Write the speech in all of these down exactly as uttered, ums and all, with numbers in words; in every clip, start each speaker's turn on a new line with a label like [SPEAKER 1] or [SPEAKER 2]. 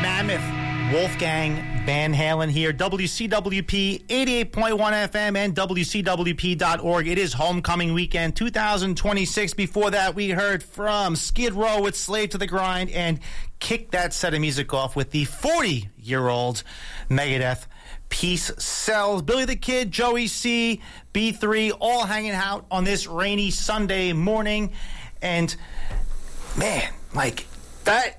[SPEAKER 1] Mammoth, Wolfgang Van Halen here. W C W P eighty-eight point one F M and W C W P dot org. It is homecoming weekend two thousand twenty-six. Before that, we heard from Skid Row with Slave to the Grind and kicked that set of music off with the forty-year-old Megadeth, Peace Sells. Billy the Kid, Joey C, B three, all hanging out on this rainy Sunday morning. And, man, like, that...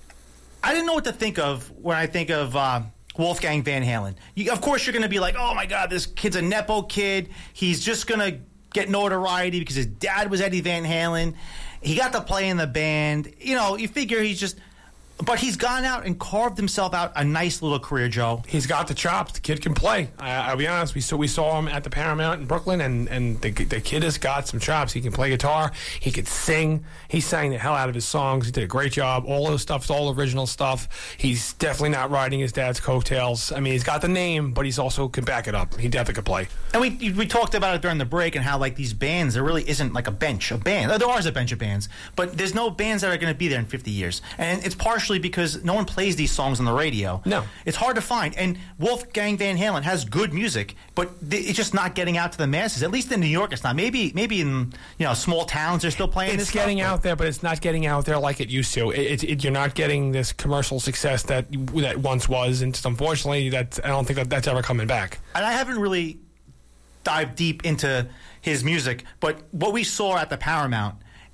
[SPEAKER 1] I didn't know what to think of when I think of uh, Wolfgang Van Halen. You, of course, you're going to be like, oh, my God, this kid's a Nepo kid. He's just going to get notoriety because his dad was Eddie Van Halen. He got to play in the band. You know, you figure he's just... But he's gone out and carved himself out a nice little career, Joe.
[SPEAKER 2] He's got the chops. The kid can play. I, I'll be honest. We saw we saw him at the Paramount in Brooklyn, and, and the, the kid has got some chops. He can play guitar. He could sing. He sang the hell out of his songs. He did a great job. All his stuff's all original stuff. He's definitely not riding his dad's coattails. I mean, he's got the name, but he's also can back it up. He definitely could play.
[SPEAKER 1] And we we talked about it during the break and how, like, these bands, there really isn't, like, a bench, a band. There is a bench of bands, but there's no bands that are going to be there in fifty years. And it's partially because no one plays these songs on the radio.
[SPEAKER 2] No.
[SPEAKER 1] It's hard to find. And Wolfgang Van Halen has good music, but it's just not getting out to the masses. At least in New York, it's not. Maybe maybe in, you know, small towns they're still playing
[SPEAKER 2] it's
[SPEAKER 1] this
[SPEAKER 2] It's getting
[SPEAKER 1] stuff,
[SPEAKER 2] out there, but it's not getting out there like it used to. It, it, it, you're not getting this commercial success that that once was, and just unfortunately, that I don't think that that's ever coming back.
[SPEAKER 1] And I haven't really dived deep into his music, but what we saw at the Paramount,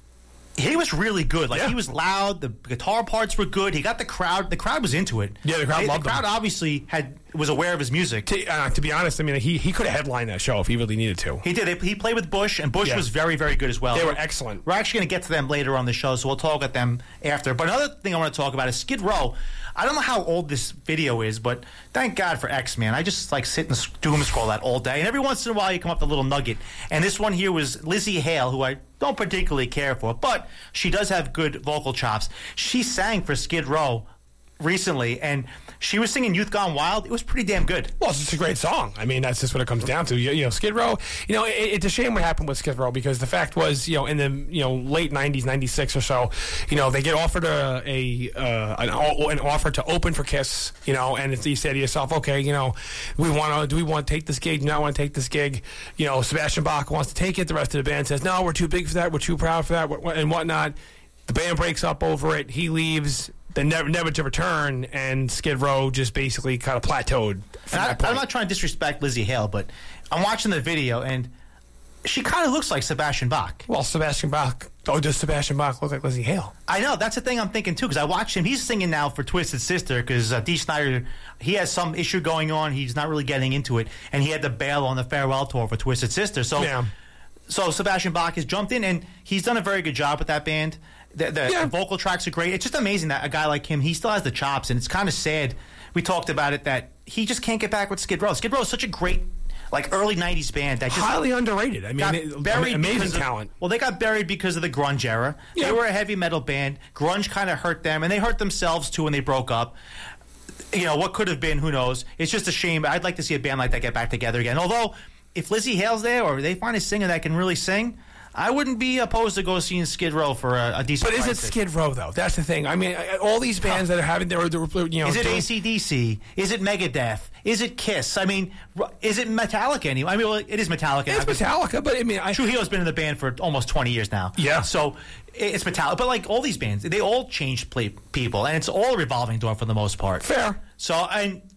[SPEAKER 1] he was really good. Like,
[SPEAKER 2] yeah.
[SPEAKER 1] He was loud. The guitar parts were good. He got the crowd. The crowd was into it.
[SPEAKER 2] Yeah, the crowd
[SPEAKER 1] they,
[SPEAKER 2] loved
[SPEAKER 1] The crowd
[SPEAKER 2] him.
[SPEAKER 1] obviously had was aware of his music.
[SPEAKER 2] To, uh, to be honest, I mean, he he could have headlined that show if he really needed to.
[SPEAKER 1] He did. He played with Bush, and Bush
[SPEAKER 2] Yeah.
[SPEAKER 1] was very, very good as well.
[SPEAKER 2] They were excellent.
[SPEAKER 1] We're actually going to get to them later on the show, so we'll talk about them after. But another thing I want to talk about is Skid Row. I don't know how old this video is, but thank God for X, man. I just like sit and doom scroll that all day, and every once in a while you come up with a little nugget. And this one here was Lizzie Hale, who I don't particularly care for, but she does have good vocal chops. She sang for Skid Row recently, and she was singing Youth Gone Wild. It was pretty damn good.
[SPEAKER 2] Well, it's just a great song. I mean, that's just what it comes down to. You, you know, Skid Row, you know, it, it's a shame what happened with Skid Row, because the fact was, you know, in the, you know, late nineties, ninety-six or so, you know, they get offered a, a uh, an, an offer to open for Kiss, you know, and it's, you say to yourself, okay, you know, we want to, do we want to take this gig? Do we not want to take this gig? You know, Sebastian Bach wants to take it. The rest of the band says, no, we're too big for that. We're too proud for that, and whatnot. The band breaks up over it. He leaves. Then never, never to return, and Skid Row just basically kind of plateaued. From
[SPEAKER 1] I,
[SPEAKER 2] that point.
[SPEAKER 1] I'm not trying to disrespect Lizzie Hale, but I'm watching the video, and she kind of looks like Sebastian Bach.
[SPEAKER 2] Well, Sebastian Bach. Oh, does Sebastian Bach look like Lizzie Hale?
[SPEAKER 1] I know. That's the thing I'm thinking, too, because I watched him. He's singing now for Twisted Sister because uh, Dee Snider, he has some issue going on. He's not really getting into it, and he had to bail on the farewell tour for Twisted Sister. So,
[SPEAKER 2] yeah.
[SPEAKER 1] so Sebastian Bach has jumped in, and he's done a very good job with that band. The, the,
[SPEAKER 2] yeah.
[SPEAKER 1] the vocal tracks are great. It's just amazing that a guy like him, he still has the chops, and it's kind of sad. We talked about it, that he just can't get back with Skid Row. Skid Row is such a great, like, early nineties band that just
[SPEAKER 2] highly underrated. I mean, it,
[SPEAKER 1] buried
[SPEAKER 2] amazing
[SPEAKER 1] of,
[SPEAKER 2] talent.
[SPEAKER 1] Well, they got buried because of the grunge era.
[SPEAKER 2] Yeah.
[SPEAKER 1] They were a heavy metal band. Grunge kind of hurt them, and they hurt themselves too when they broke up. You know, what could have been, who knows? It's just a shame. I'd like to see a band like that get back together again. Although, if Lizzie Hale's there, or they find a singer that can really sing, I wouldn't be opposed to go seeing Skid Row for a, a decent
[SPEAKER 2] But is
[SPEAKER 1] price.
[SPEAKER 2] it Skid Row, though? That's the thing. I mean, all these bands that are having their, their you know...
[SPEAKER 1] Is it
[SPEAKER 2] doing,
[SPEAKER 1] A C D C? Is it Megadeth? Is it Kiss? I mean, is it Metallica anyway? I mean, well, it is Metallica.
[SPEAKER 2] It's Metallica, but I mean... I,
[SPEAKER 1] Trujillo's been in the band for almost twenty years now.
[SPEAKER 2] Yeah.
[SPEAKER 1] So it's Metallica. But like all these bands, they all change play people, and it's all a revolving door for the most part.
[SPEAKER 2] Fair.
[SPEAKER 1] So, and